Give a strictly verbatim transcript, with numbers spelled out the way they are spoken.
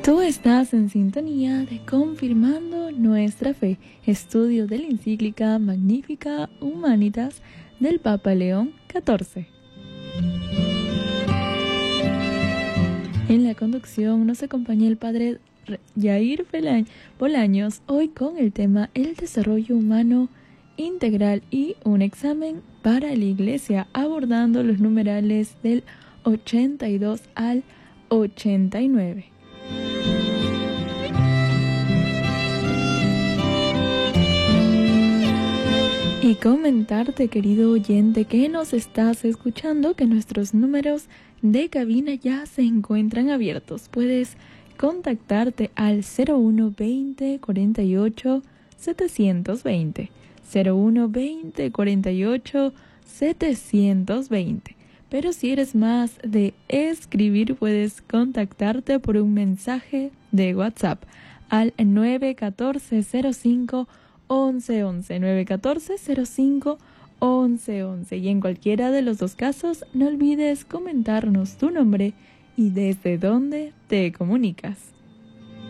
Tú estás en sintonía de Confirmando Nuestra Fe, estudio de la encíclica Magnificat Humanitas del Papa León catorce. En la conducción nos acompaña el Padre Yair Bolaños, hoy con el tema El desarrollo humano integral y un examen para la Iglesia, abordando los numerales del ochenta y dos al ochenta y nueve. Y comentarte, querido oyente, que nos estás escuchando, que nuestros números de cabina ya se encuentran abiertos. Puedes contactarte al cero uno veinte cuarenta y ocho setecientos veinte, cero uno veinte cuarenta y ocho setecientos veinte. Pero si eres más de escribir, puedes contactarte por un mensaje de WhatsApp al nueve uno cuatro cero cinco once once, nueve uno cuatro cero cinco once once. Y en cualquiera de los dos casos, no olvides comentarnos tu nombre y desde dónde te comunicas.